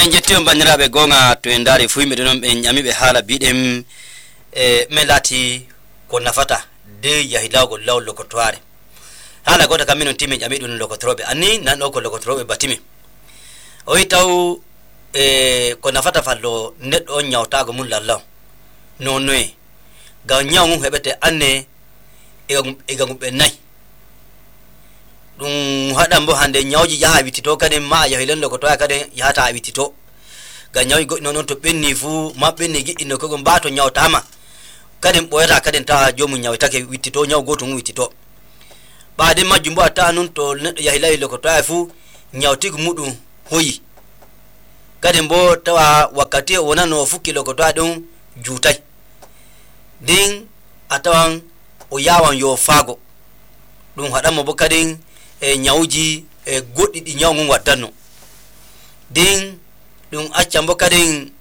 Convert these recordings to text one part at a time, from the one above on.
men jetti on bandiraɓe gonga to en dari fu yimɓe ɗon ɓe ñamiɓe haala biɗem men laati ko nafata de yahilawgol lawol lokotoare haala goto kam min on timmi ƴami ɗum lokotoroɓe anni nan ɗo ko lokotoroɓe batimi o wi taw ko nafata fallo neɗɗo on ñawtago mum lallaw non noye gam ñaw mum heɓete anne ega gumɓe nayyi ɗum haɗan bo hande ñawji yaha wittito kadi ma yahilen lokotoya kadi yahata a wittito gam ñawji goɗɗi noon to ɓenni fu ma ɓenni giɗɗinno kogo mbato ñawtama kadi ɓoyata kadi tawa jomum ñawitake wittito ñaw goto mum wittito ɓaade majjum bo a tawa nun to neɗɗo yahi lawi lokotoya fu ñawtigo muɗum hoyi kadi bo tawa wakkati o wonano o fukki lokotoya ɗum juutay ndin a tawan o yawan yo faago ɗum haɗanmo bo kadi ñawji goɗɗi ɗi ñaw mum waddanno ndin ɗum accan bo kadi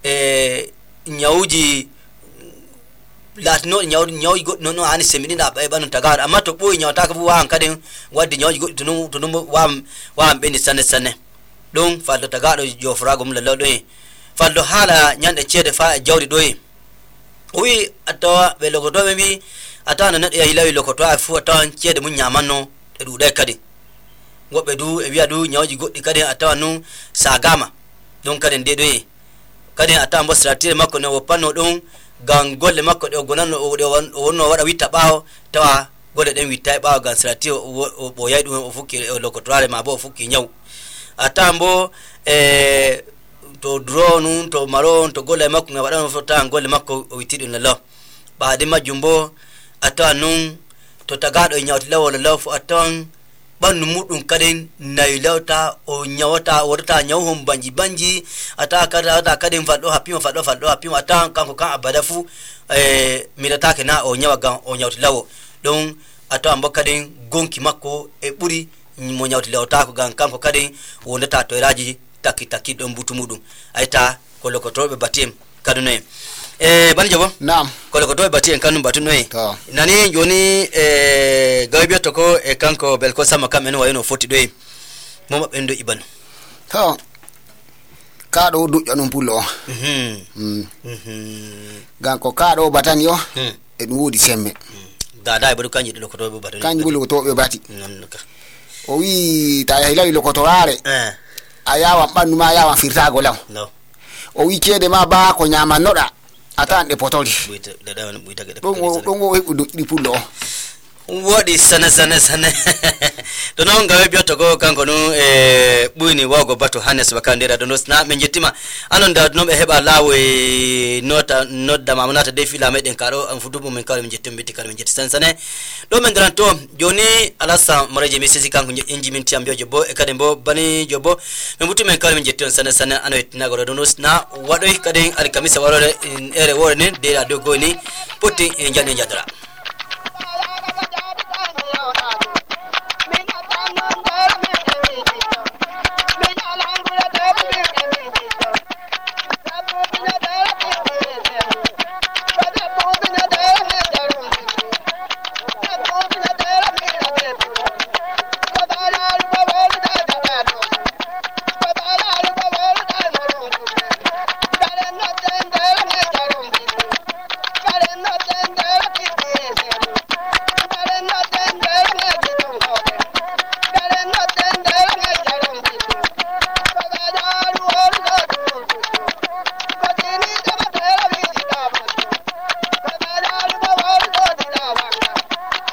ñawji latinoɗi ñawji goɗɗi noon hani sembiɗinɗa ɓayɓa tagaɗo amma to ɓooyi ñawtaka fu wawan kadi wadde ñawji goɗɗi to ɗum wawan ɓenni sanne sanne ɗum faldo tagaɗo jofrago mum lallaw ɗo e faldo haala ñanɗe ceede fa e jawdi ɗo e o wi a tawa ɓe lokotoɓe mbi a tawa no neɗɗo yahi lawi lokotoa fu a tawan ceede mum ñamanno e ɗuuɗay kadi woɓɓe du e wiya du ñawji goɗɗi kadi a tawa nu sagama ɗum kadi nde ɗo e kadi a tawa mbo stratire makko ne woppanno ɗum gam golle makko ɗe o gonanno o wonno waɗa witta ɓaawo tawa golle ɗen witta e ɓaawo gam stratire o ɓoyay ɗum o fukki lokotorare ma bo o fukki ñaw a tawan bo to duro nun to maro on to golle makko nga waɗano fof tawan golle makko o witti ɗum lallaw ɓaade majjum bo a tawan nun to tagaɗo e ñawti lawol lallaw fo a tawan ɓandu muɗum kadi nayi lawta o ñawata o waɗata ñawhom banji a tawa kadi falɗo happima a tawan kanko kan abada fu miɗatake na o ñawa gam o ñawti lawo ɗum a tawan bo kadi gonki makko e ɓuuri mo ñawti lawtako gam kanko kadi wondata toyraji takki ɗon butu muɗum ayta ko lokotoɓe bati en kadu noyen bani jabo naam ko lokotoɓe bati en kanum batu noyen nani joni gawi biyotto ko e kanko bel ko samma kam en wayno foti ɗo e momo ɓen do ibanu to kaɗo duƴƴa ɗum pullo o gam ko kaɗo batani yo e ɗum woodi semme dada e baɗu kanji ɗi lokotoɓe batu kanji bo lokotoɓe bati nonnoka o wi ta yahi lawi lokotorare a yawan ɓandu ma yawan firtago law o wi ceede ma ba ko ñamannoɗa a tawan ɗe potori ɗum o heɓu duƴɗi pullo o woɗi sane to noon gawe biyotto ko kanko nu ɓuyni wawgo bato hannes waka ndera do nosna ɓe jettima anon da noon ɓe heɓa laawo e nodda mama nata de fila meɗen kaɗo an fudubo min kawle min jetti min betti kala min jetti sane ɗo min daran to joni alassa moreje mi sisi kanko inji min tiyam biyojo bo e kadi bo bani jo bo min butu min kawle min jetti on sane ano hettinago do nosna waɗoy kadi alkamisa warore ere wore ni de dow goyni potti e jande jadora